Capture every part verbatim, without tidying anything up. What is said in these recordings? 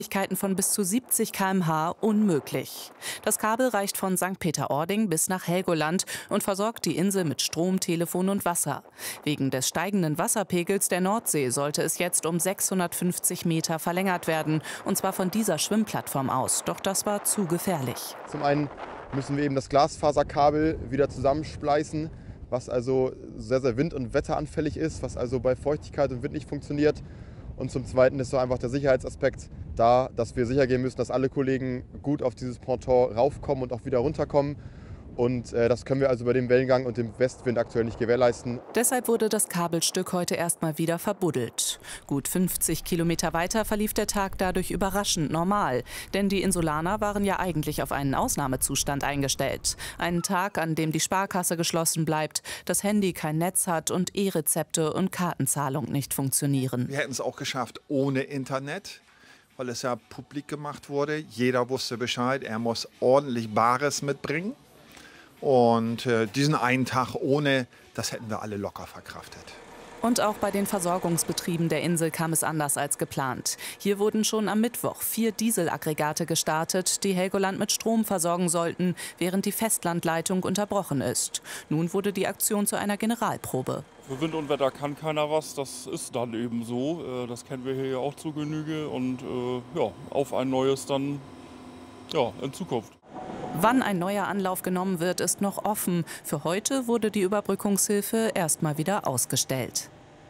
Von bis zu siebzig Kilometer pro Stunde unmöglich. Das Kabel reicht von Sankt Peter-Ording bis nach Helgoland und versorgt die Insel mit Strom, Telefon und Wasser. Wegen des steigenden Wasserpegels der Nordsee sollte es jetzt um sechshundertfünfzig Meter verlängert werden, und zwar von dieser Schwimmplattform aus. Doch das war zu gefährlich. Zum einen müssen wir eben das Glasfaserkabel wieder zusammenspleißen, was also sehr, sehr wind- und wetteranfällig ist, was also bei Feuchtigkeit und Wind nicht funktioniert. Und zum Zweiten ist so einfach der Sicherheitsaspekt da, dass wir sicher gehen müssen, dass alle Kollegen gut auf dieses Ponton raufkommen und auch wieder runterkommen. Und äh, das können wir also bei dem Wellengang und dem Westwind aktuell nicht gewährleisten. Deshalb wurde das Kabelstück heute erstmal wieder verbuddelt. Gut fünfzig Kilometer weiter verlief der Tag dadurch überraschend normal. Denn die Insulaner waren ja eigentlich auf einen Ausnahmezustand eingestellt. Einen Tag, an dem die Sparkasse geschlossen bleibt, das Handy kein Netz hat und E-Rezepte und Kartenzahlung nicht funktionieren. Wir hätten es auch geschafft ohne Internet, weil es ja publik gemacht wurde. Jeder wusste Bescheid, er muss ordentlich Bares mitbringen. Und äh, diesen einen Tag ohne, das hätten wir alle locker verkraftet. Und auch bei den Versorgungsbetrieben der Insel kam es anders als geplant. Hier wurden schon am Mittwoch vier Dieselaggregate gestartet, die Helgoland mit Strom versorgen sollten, während die Festlandleitung unterbrochen ist. Nun wurde die Aktion zu einer Generalprobe. Für Wind und Wetter kann keiner was, das ist dann eben so. Das kennen wir hier ja auch zu Genüge und äh, ja, auf ein neues dann ja, in Zukunft. Wann ein neuer Anlauf genommen wird, ist noch offen. Für heute wurde die Überbrückungshilfe erstmal wieder ausgestellt.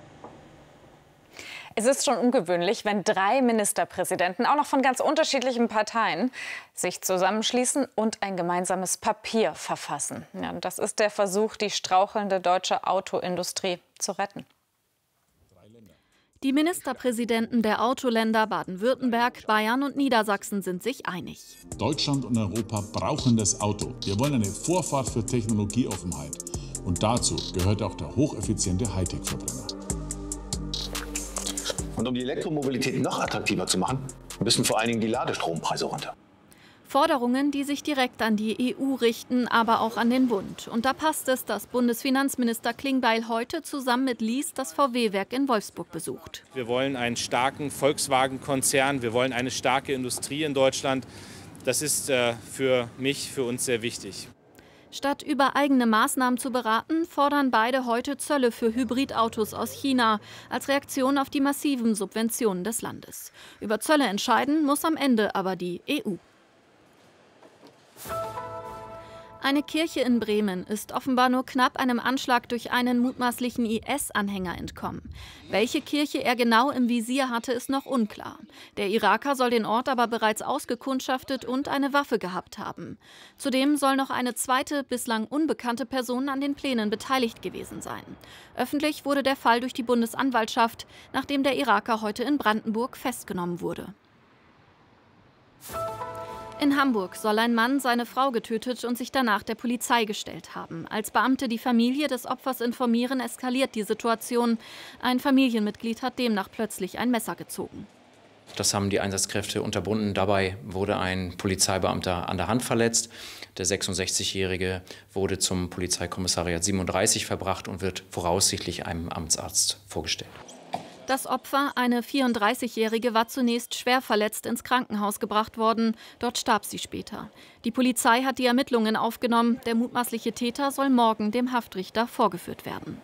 Es ist schon ungewöhnlich, wenn drei Ministerpräsidenten, auch noch von ganz unterschiedlichen Parteien, sich zusammenschließen und ein gemeinsames Papier verfassen. Ja, das ist der Versuch, die strauchelnde deutsche Autoindustrie zu retten. Die Ministerpräsidenten der Autoländer Baden-Württemberg, Bayern und Niedersachsen sind sich einig. Deutschland und Europa brauchen das Auto. Wir wollen eine Vorfahrt für Technologieoffenheit. Und dazu gehört auch der hocheffiziente Hightech-Verbrenner. Und um die Elektromobilität noch attraktiver zu machen, müssen vor allen Dingen die Ladestrompreise runter. Forderungen, die sich direkt an die E U richten, aber auch an den Bund. Und da passt es, dass Bundesfinanzminister Klingbeil heute zusammen mit Lies das V W-Werk in Wolfsburg besucht. Wir wollen einen starken Volkswagen-Konzern, wir wollen eine starke Industrie in Deutschland. Das ist äh, für mich, für uns sehr wichtig. Statt über eigene Maßnahmen zu beraten, fordern beide heute Zölle für Hybridautos aus China als Reaktion auf die massiven Subventionen des Landes. Über Zölle entscheiden muss am Ende aber die E U. Eine Kirche in Bremen ist offenbar nur knapp einem Anschlag durch einen mutmaßlichen I S-Anhänger entkommen. Welche Kirche er genau im Visier hatte, ist noch unklar. Der Iraker soll den Ort aber bereits ausgekundschaftet und eine Waffe gehabt haben. Zudem soll noch eine zweite, bislang unbekannte Person an den Plänen beteiligt gewesen sein. Öffentlich wurde der Fall durch die Bundesanwaltschaft, nachdem der Iraker heute in Brandenburg festgenommen wurde. In Hamburg soll ein Mann seine Frau getötet und sich danach der Polizei gestellt haben. Als Beamte die Familie des Opfers informieren, eskaliert die Situation. Ein Familienmitglied hat demnach plötzlich ein Messer gezogen. Das haben die Einsatzkräfte unterbunden. Dabei wurde ein Polizeibeamter an der Hand verletzt. Der sechsundsechzigjährige wurde zum Polizeikommissariat siebenunddreißig verbracht und wird voraussichtlich einem Amtsarzt vorgestellt. Das Opfer, eine vierunddreißigjährige, war zunächst schwer verletzt ins Krankenhaus gebracht worden. Dort starb sie später. Die Polizei hat die Ermittlungen aufgenommen. Der mutmaßliche Täter soll morgen dem Haftrichter vorgeführt werden.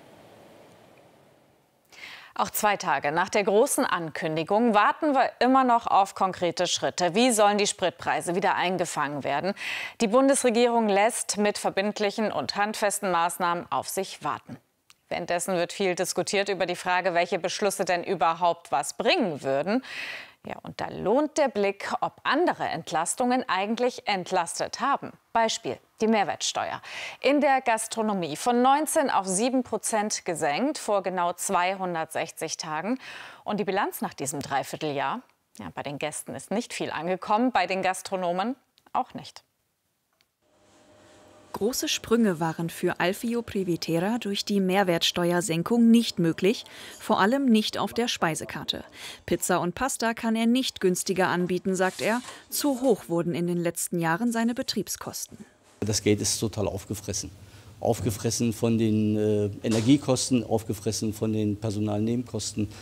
Auch zwei Tage nach der großen Ankündigung warten wir immer noch auf konkrete Schritte. Wie sollen die Spritpreise wieder eingefangen werden? Die Bundesregierung lässt mit verbindlichen und handfesten Maßnahmen auf sich warten. Währenddessen wird viel diskutiert über die Frage, welche Beschlüsse denn überhaupt was bringen würden. Ja, und da lohnt der Blick, ob andere Entlastungen eigentlich entlastet haben. Beispiel die Mehrwertsteuer. In der Gastronomie von neunzehn auf sieben Prozent gesenkt vor genau zweihundertsechzig Tagen. Und die Bilanz nach diesem Dreivierteljahr? Ja, bei den Gästen ist nicht viel angekommen, bei den Gastronomen auch nicht. Große Sprünge waren für Alfio Privitera durch die Mehrwertsteuersenkung nicht möglich, vor allem nicht auf der Speisekarte. Pizza und Pasta kann er nicht günstiger anbieten, sagt er. Zu hoch wurden in den letzten Jahren seine Betriebskosten. Das Geld ist total aufgefressen. Aufgefressen von den äh, Energiekosten, aufgefressen von den Personalnebenkosten,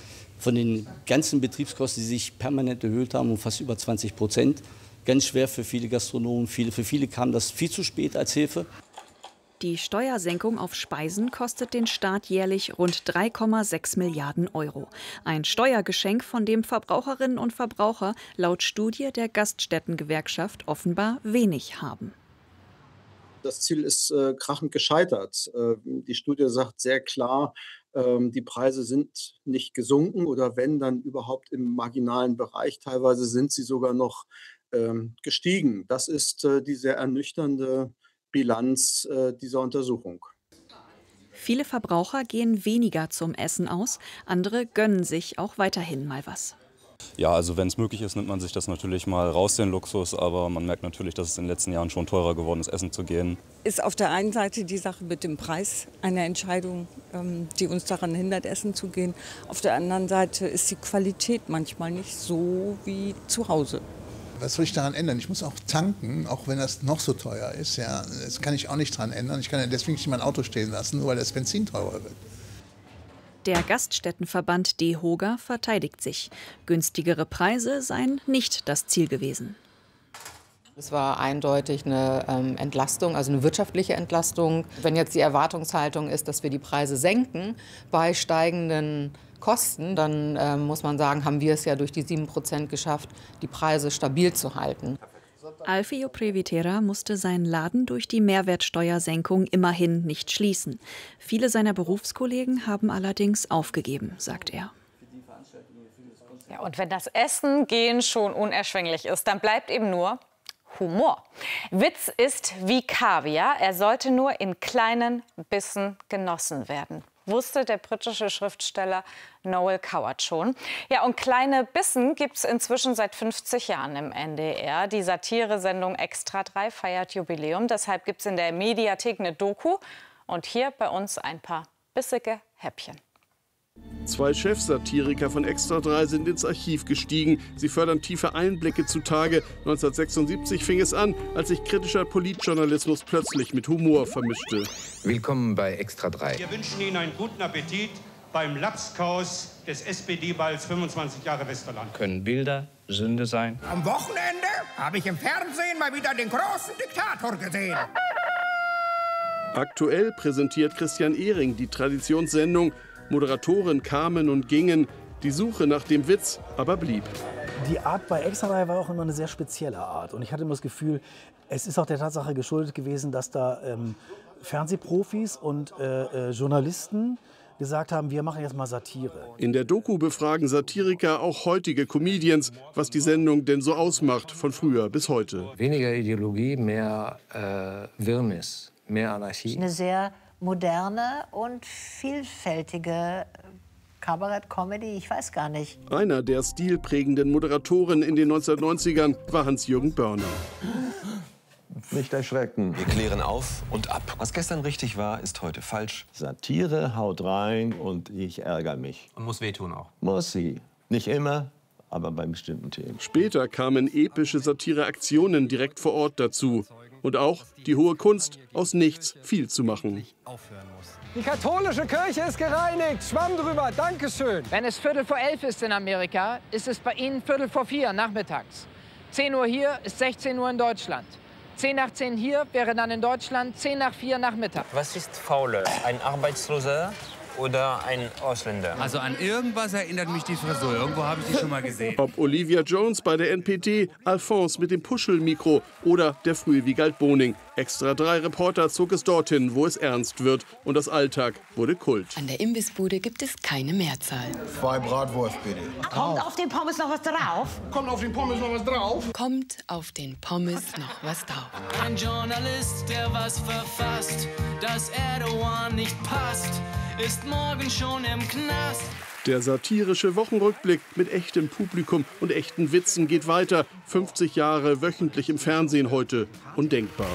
von den ganzen Betriebskosten, die sich permanent erhöht haben, um fast über zwanzig Prozent. Ganz schwer für viele Gastronomen. Viele, für viele kam das viel zu spät als Hilfe. Die Steuersenkung auf Speisen kostet den Staat jährlich rund drei Komma sechs Milliarden Euro. Ein Steuergeschenk, von dem Verbraucherinnen und Verbraucher laut Studie der Gaststättengewerkschaft offenbar wenig haben. Das Ziel ist äh, krachend gescheitert. Äh, die Studie sagt sehr klar, äh, die Preise sind nicht gesunken oder wenn, dann überhaupt im marginalen Bereich. Teilweise sind sie sogar noch äh, gestiegen. Das ist äh, die sehr ernüchternde Bilanz äh, dieser Untersuchung. Viele Verbraucher gehen weniger zum Essen aus, andere gönnen sich auch weiterhin mal was. Ja, also wenn es möglich ist, nimmt man sich das natürlich mal raus, den Luxus, aber man merkt natürlich, dass es in den letzten Jahren schon teurer geworden ist, essen zu gehen. Ist auf der einen Seite die Sache mit dem Preis eine Entscheidung, ähm, die uns daran hindert, essen zu gehen. Auf der anderen Seite ist die Qualität manchmal nicht so wie zu Hause. Was soll ich daran ändern? Ich muss auch tanken, auch wenn das noch so teuer ist. Ja, das kann ich auch nicht daran ändern. Ich kann ja deswegen nicht mein Auto stehen lassen, nur weil das Benzin teurer wird. Der Gaststättenverband DEHOGA verteidigt sich. Günstigere Preise seien nicht das Ziel gewesen. Es war eindeutig eine ähm, Entlastung, also eine wirtschaftliche Entlastung. Wenn jetzt die Erwartungshaltung ist, dass wir die Preise senken bei steigenden Kosten, dann äh, muss man sagen, haben wir es ja durch die sieben Prozent geschafft, die Preise stabil zu halten. Alfio Previtera musste seinen Laden durch die Mehrwertsteuersenkung immerhin nicht schließen. Viele seiner Berufskollegen haben allerdings aufgegeben, sagt er. Ja, und wenn das Essen gehen schon unerschwinglich ist, dann bleibt eben nur Humor. Witz ist wie Kaviar, er sollte nur in kleinen Bissen genossen werden. Wusste der britische Schriftsteller Noel Coward schon. Ja, und kleine Bissen gibt es inzwischen seit fünfzig Jahren im N D R. Die Satiresendung Extra drei feiert Jubiläum. Deshalb gibt es in der Mediathek eine Doku. Und hier bei uns ein paar bissige Häppchen. Zwei Chefsatiriker von Extra drei sind ins Archiv gestiegen. Sie fördern tiefe Einblicke zutage. neunzehnhundertsechsundsiebzig fing es an, als sich kritischer Politjournalismus plötzlich mit Humor vermischte. Willkommen bei Extra drei. Wir wünschen Ihnen einen guten Appetit beim Lapskaus des S P D-Balls fünfundzwanzig Jahre Westerland. Können Bilder Sünde sein? Am Wochenende habe ich im Fernsehen mal wieder den großen Diktator gesehen. Aktuell präsentiert Christian Ehring die Traditionssendung. Moderatoren kamen und gingen, die Suche nach dem Witz aber blieb. Die Art bei Extra drei war auch immer eine sehr spezielle Art. Und ich hatte immer das Gefühl, es ist auch der Tatsache geschuldet gewesen, dass da ähm, Fernsehprofis und äh, äh, Journalisten gesagt haben, wir machen jetzt mal Satire. In der Doku befragen Satiriker auch heutige Comedians, was die Sendung denn so ausmacht, von früher bis heute. Weniger Ideologie, mehr äh, Wirrnis, mehr Anarchie. Eine sehr moderne und vielfältige Kabarett-Comedy, ich weiß gar nicht. Einer der stilprägenden Moderatoren in den neunzehnhundertneunzigern war Hans-Jürgen Börner. Nicht erschrecken. Wir klären auf und ab. Was gestern richtig war, ist heute falsch. Satire haut rein und ich ärgere mich. Und muss wehtun auch. Muss sie. Nicht immer, aber bei bestimmten Themen. Später kamen epische Satireaktionen direkt vor Ort dazu. Und auch die hohe Kunst, aus nichts viel zu machen. Die katholische Kirche ist gereinigt. Schwamm drüber. Dankeschön. Wenn es Viertel vor elf ist in Amerika, ist es bei Ihnen Viertel vor vier nachmittags. zehn Uhr hier ist sechzehn Uhr in Deutschland. zehn nach zehn hier wäre dann in Deutschland zehn nach vier Nachmittag. Was ist fauler? Ein Arbeitsloser oder ein Ausländer? Also an irgendwas erinnert mich die Frisur. Irgendwo habe ich die schon mal gesehen. Ob Olivia Jones bei der N P D, Alphonse mit dem Puschelmikro oder der frühe Wiegald Boning. Extra drei Reporter zog es dorthin, wo es ernst wird. Und das Alltag wurde Kult. An der Imbissbude gibt es keine Mehrzahl. Zwei Bratwurst, bitte. Kommt auf den Pommes noch was drauf? Kommt auf den Pommes noch was drauf? Kommt auf den Pommes noch was drauf. Ein Journalist, der was verfasst, dass Erdogan nicht passt, ist morgen schon im Knast. Der satirische Wochenrückblick mit echtem Publikum und echten Witzen geht weiter. fünfzig Jahre wöchentlich im Fernsehen heute. Undenkbar.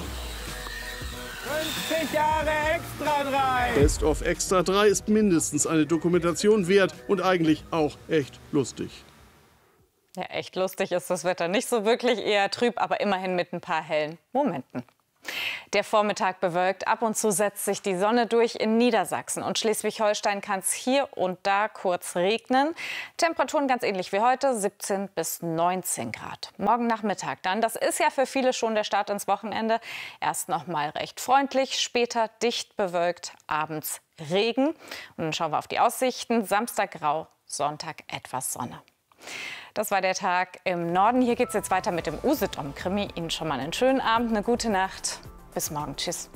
fünfzig Jahre Extra drei. Best of Extra drei ist mindestens eine Dokumentation wert und eigentlich auch echt lustig. Ja, echt lustig ist das Wetter nicht so wirklich, eher trüb, aber immerhin mit ein paar hellen Momenten. Der Vormittag bewölkt, ab und zu setzt sich die Sonne durch. In Niedersachsen und Schleswig-Holstein kann es hier und da kurz regnen. Temperaturen ganz ähnlich wie heute, siebzehn bis neunzehn Grad. Morgen Nachmittag dann, das ist ja für viele schon der Start ins Wochenende. Erst noch mal recht freundlich, später dicht bewölkt, abends Regen. Und dann schauen wir auf die Aussichten. Samstag grau, Sonntag etwas Sonne. Das war der Tag im Norden. Hier geht es jetzt weiter mit dem Usedom-Krimi. Ihnen schon mal einen schönen Abend, eine gute Nacht. Bis morgen. Tschüss.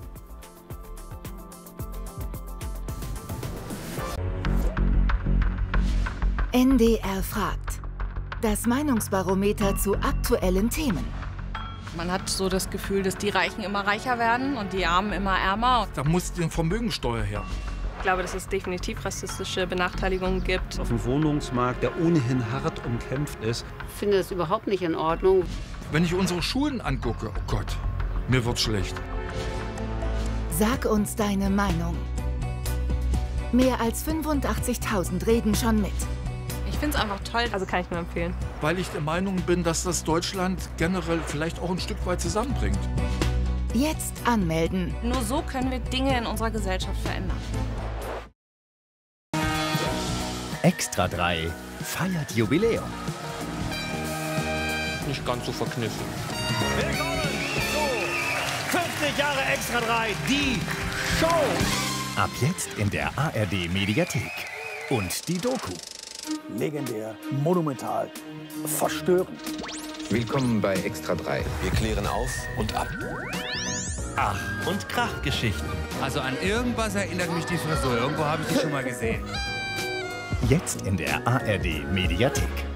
N D R fragt. Das Meinungsbarometer zu aktuellen Themen. Man hat so das Gefühl, dass die Reichen immer reicher werden und die Armen immer ärmer. Da muss die Vermögensteuer her. Ich glaube, dass es definitiv rassistische Benachteiligungen gibt. Auf dem Wohnungsmarkt, der ohnehin hart umkämpft ist. Ich finde das überhaupt nicht in Ordnung. Wenn ich unsere Schulen angucke, oh Gott, mir wird schlecht. Sag uns deine Meinung. Mehr als fünfundachtzigtausend reden schon mit. Ich finde es einfach toll, also kann ich nur empfehlen. Weil ich der Meinung bin, dass das Deutschland generell vielleicht auch ein Stück weit zusammenbringt. Jetzt anmelden. Nur so können wir Dinge in unserer Gesellschaft verändern. Extra drei feiert Jubiläum. Nicht ganz so verkniffen. Willkommen zu fünfzig Jahre Extra drei, die Show. Ab jetzt in der A R D Mediathek. Und die Doku. Legendär, monumental, verstörend. Willkommen bei Extra drei. Wir klären auf und ab. Ach, und Krachgeschichten. Also an irgendwas erinnert mich die Frisur. Irgendwo habe ich die schon mal gesehen. Jetzt in der A R D Mediathek.